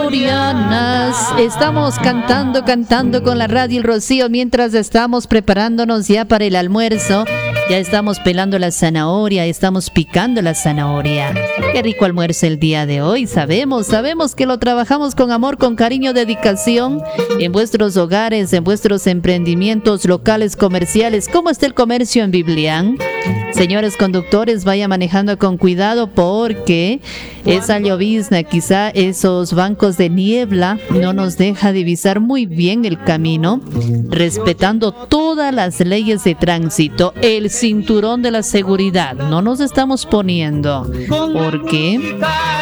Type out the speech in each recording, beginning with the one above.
zanahorianas. Estamos cantando con la radio El Rocío mientras estamos preparándonos ya para el almuerzo. Ya estamos pelando la zanahoria, estamos picando la zanahoria. Qué rico almuerzo el día de hoy. Sabemos que lo trabajamos con amor, con cariño, dedicación en vuestros hogares, en vuestros emprendimientos locales, comerciales. ¿Cómo está el comercio en Biblián? Señores conductores, vaya manejando con cuidado porque esa llovizna, quizá esos bancos de niebla no nos deja divisar muy bien el camino, respetando todas las leyes de tránsito, el cinturón de la seguridad. No nos estamos poniendo. ¿Por qué?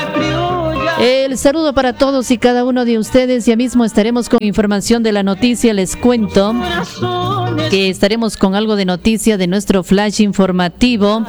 El saludo para todos y cada uno de ustedes. Ya mismo estaremos con información de la noticia. Les cuento que estaremos con algo de noticia de nuestro flash informativo.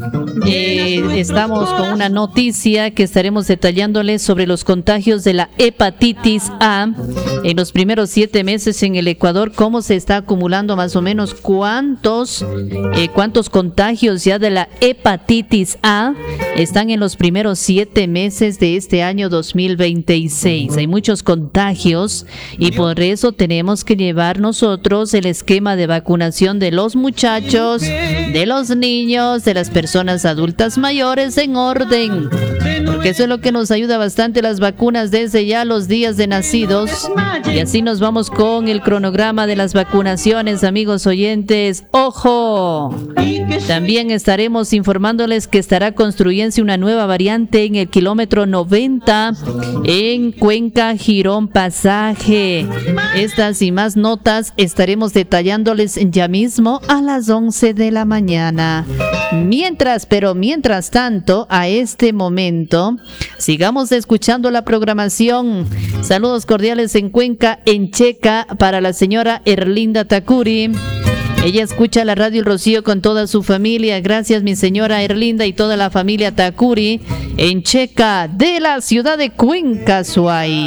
Estamos con una noticia que estaremos detallándoles sobre los contagios de la hepatitis A en los primeros 7 meses en el Ecuador. Cómo se está acumulando más o menos cuántos contagios ya de la hepatitis A están en los primeros 7 meses de este año 2026. Hay muchos contagios y por eso tenemos que llevar nosotros el esquema de vacunación de los muchachos, de los niños, de las personas adultas mayores en orden, porque eso es lo que nos ayuda bastante, las vacunas desde ya los días de nacidos. Y así nos vamos con el cronograma de las vacunaciones, amigos oyentes. ¡Ojo! También estaremos informándoles que estará construyéndose una nueva variante en el kilómetro 90 en Cuenca, Girón, Pasaje. Estas y más notas estaremos detallándoles ya mismo a las 11 de la mañana. Mientras tanto, a este momento, sigamos escuchando la programación. Saludos cordiales en Cuenca, en Checa, para la señora Erlinda Takuri. Ella escucha la radio El Rocío con toda su familia. Gracias, mi señora Erlinda y toda la familia Takuri en Checa de la ciudad de Cuenca, Suay.